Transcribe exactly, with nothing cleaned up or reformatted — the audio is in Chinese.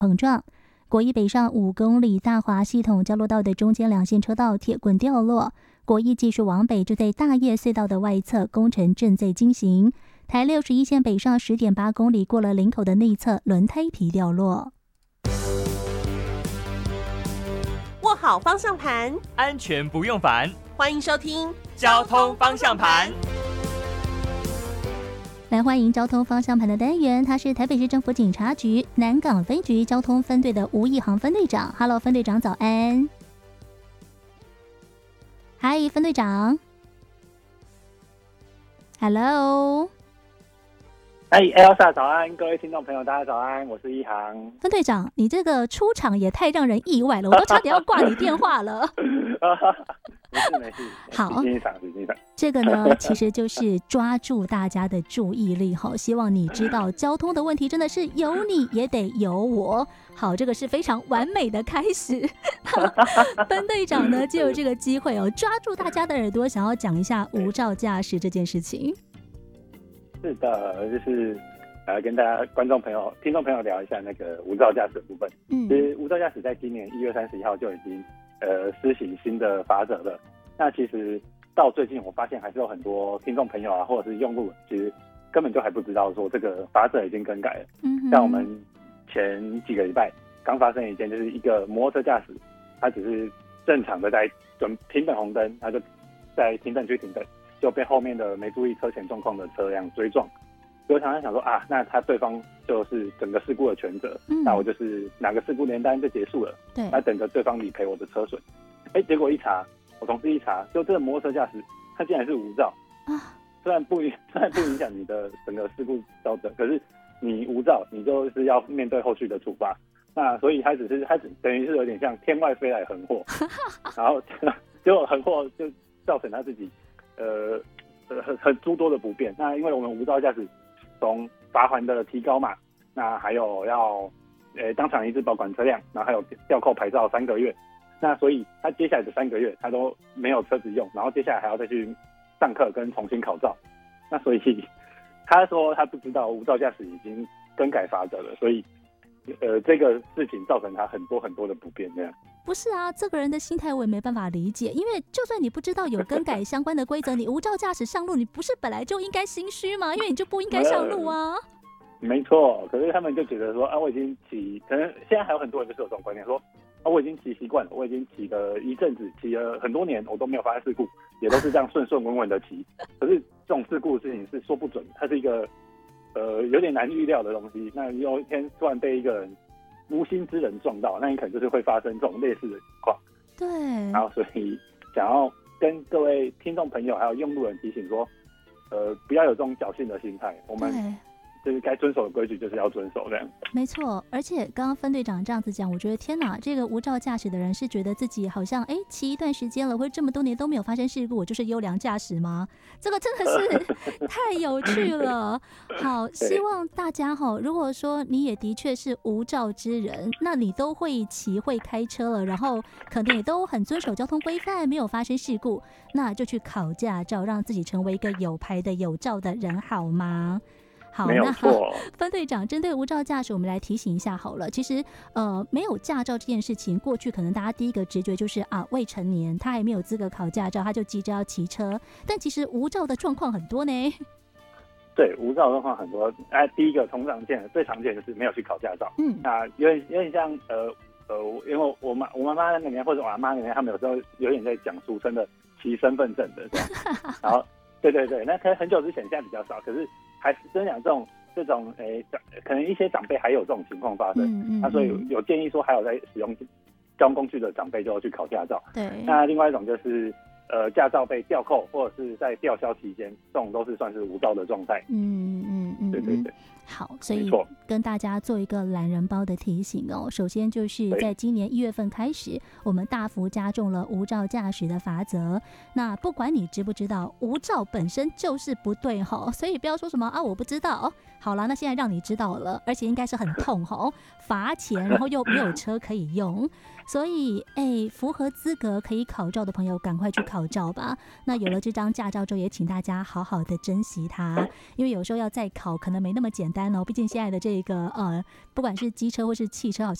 碰撞。国一北上五公里大华系统交流道的中间两线车道铁棍掉落，国一技术往北就在大叶隧道的外侧，工程正在进行。台六十一线北上 十点八公里过了林口的内侧，轮胎皮掉落。 握好方向盘， 安全不用烦。 欢迎收听交通方向盘。 来欢迎交通方向盘的单元，他是台北市政府警察局南港分局交通分队的吴义航分队长。Hello， 分队长早安。嗨，分队长。Hello。 哎 ，Elsa 早安，各位听众朋友，大家早安，我是一航。 分队长，你这个出场也太让人意外了，我都差点要挂你电话了。 没事没事， 好， 欣赏欣赏。 这个呢，其实就是抓住大家的注意力哈，希望你知道，交通的问题真的是有你也得有我。好，这个是非常完美的开始。分队长呢，就有这个机会哦，抓住大家的耳朵，想要讲一下无照驾驶这件事情。 是的，就是来跟大家观众朋友、听众朋友聊一下那个无照驾驶的部分。嗯，其实无照驾驶在今年一月三十一号就已经呃施行新的法则了。那其实到最近，我发现还是有很多听众朋友啊，或者是用户，其实根本就还不知道说这个法则已经更改了。嗯，像我们前几个礼拜刚发生一件，就是一个摩托车驾驶，他只是正常的在准停等红灯，他就在停等区停等。就被后面的没注意车前状况的车辆追撞，所以我常常想说啊，那他对方就是整个事故的全责，嗯、那我就是哪个事故连单就结束了，对，那等着对方理赔我的车损。哎，结果一查，我同事一查，就这个摩托车驾驶他竟然是无照啊！虽然不虽然不影响你的整个事故造成，可是你无照，你就是要面对后续的处罚。那所以他只是他等于是有点像天外飞来横祸，然后结果横祸就造成他自己。呃，很很诸多的不便。那因为我们无照驾驶从罚锾的提高嘛，那还有要呃当场一致保管车辆，然后还有吊扣牌照三个月。那所以他接下来的三个月他都没有车子用，然后接下来还要再去上课跟重新考照。那所以他说他不知道无照驾驶已经更改法则了，所以呃这个事情造成他很多很多的不便这样。 不是啊，这个人的心态我也没办法理解，因为就算你不知道有更改相关的规则，你无照驾驶上路，你不是本来就应该心虚吗？因为你就不应该上路啊。 没错，可是他们就觉得说啊，我已经骑，可能现在还有很多人就是有这种观念，说啊，我已经骑习惯了，我已经骑了一阵子，骑了很多年，我都没有发生事故，也都是这样顺顺稳稳的骑。可是这种事故的事情是说不准，它是一个呃有点难预料的东西。那有一天突然被一个人无心之人撞到，那你可能就是会发生这种类似的情况。 对， 然后所以想要跟各位听众朋友还有用路人提醒说，呃，不要有这种侥幸的心态，我们就是该遵守的规矩就是要遵守这样。 没错，而且刚刚分队长这样子讲，我觉得天哪，这个无照驾驶的人是觉得自己好像哎骑一段时间了，或者这么多年都没有发生事故，我就是优良驾驶吗？这个真的是太有趣了。好，希望大家哈，如果说你也的确是无照之人，那你都会骑会开车了，然后可能也都很遵守交通规范，没有发生事故，那就去考驾照，让自己成为一个有牌的有照的人，好吗？好，那分队长针对无照驾驶，我们来提醒一下好了。其实，呃，没有驾照这件事情，过去可能大家第一个直觉就是啊，未成年，他还没有资格考驾照，他就急着要骑车。但其实无照的状况很多呢。 对，无照的状况很多。哎、啊，第一个通常见的最常见就是没有去考驾照。嗯，那有点有点像呃呃，因为我妈我妈妈那个年或者我阿妈那个年，他们有时候有点在讲俗称的骑身份证的这样。然后，对对对，那可能很久之前，现在比较少，可是。还是真讲这种这种诶、欸，可能一些长辈还有这种情况发生，嗯嗯，那所以有有建议说，还有在使用交通工具的长辈就要去考驾照。对，那另外一种就是呃，驾照被吊扣或者是在吊销期间，这种都是算是无照的状态。嗯嗯嗯，对对对。 好，所以跟大家做一个懒人包的提醒哦。首先就是在今年一月份开始，我们大幅加重了无照驾驶的罚则。那不管你知不知道，无照本身就是不对哈，所以不要说什么啊我不知道哦。好了，那现在让你知道了，而且应该是很痛哈，罚钱，然后又没有车可以用。所以，哎，符合资格可以考照的朋友，赶快去考照吧。那有了这张驾照之后，也请大家好好的珍惜它，因为有时候要再考，可能没那么简单。 单哦，毕竟现在的这个呃，不管是机车或是汽车，好像